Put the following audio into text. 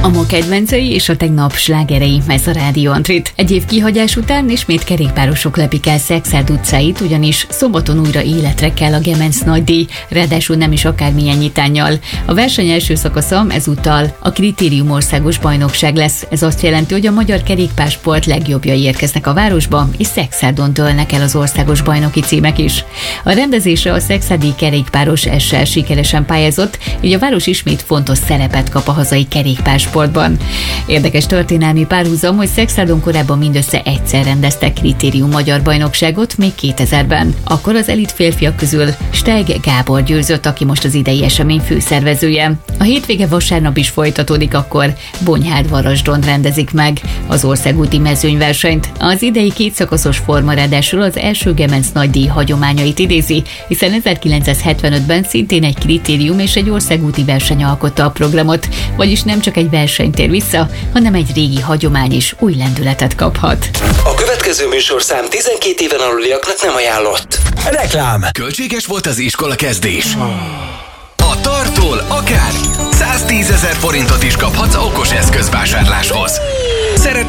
A ma kedvencei és a tegnap slágerei, ez a Rádió Antrit. Egy év kihagyás után ismét kerékpárosok lepik el Szekszárd utcáit, ugyanis szombaton újra életre kell a Gemenc nagydíj, ráadásul nem is akármilyen nyitánnyal. A verseny első szakasza ezúttal a Kritérium országos bajnokság lesz. Ez azt jelenti, hogy a magyar kerékpársport legjobbjai érkeznek a városba, és Szekszárdon dőlnek el az országos bajnoki címek is. A rendezésre a szekszárdi kerékpáros S-sel sikeresen pályázott, így a város ismét fontos szerepet kap a hazai kerékpársportban. Érdekes történelmi párhuzam, hogy Szekszárdon korábban mindössze egyszer rendeztek Kritérium magyar bajnokságot, még 2000-ben. Akkor az elit férfiak közül Steig Gábor győzött, aki most az idei esemény főszervezője. A hétvége vasárnap is folytatódik, akkor Bonyhád-Varasdon rendezik meg az országúti mezőnyversenyt. Az idei kétszakaszos forma ráadásul az első Gemenc nagydíj hagyományait idézi, hiszen 1975-ben szintén egy Kritérium és egy országúti verseny alkotta a programot, vagyis nem csak egy verseny tér vissza, hanem egy régi hagyomány is új lendületet kaphat. A következő műsorszám 12 éven aluliaknak nem ajánlott. Reklám. Költséges volt az iskola kezdés. A Tartól akár 110 000 forintot is kaphatsz okos eszközvásárláshoz.